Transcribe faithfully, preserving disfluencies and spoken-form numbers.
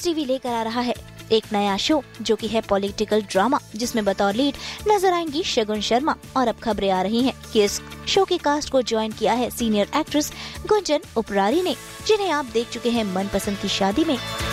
TV लेकर आ रहा है एक नया शो जो कि है पॉलिटिकल ड्रामा, जिसमें बतौर लीड नजर आएंगी शगुन शर्मा। और अब खबरें आ रही हैं कि इस शो की कास्ट को ज्वाइन किया है सीनियर एक्ट्रेस गुंजन उपरारी ने, जिन्हें आप देख चुके हैं मनपसंद की शादी में।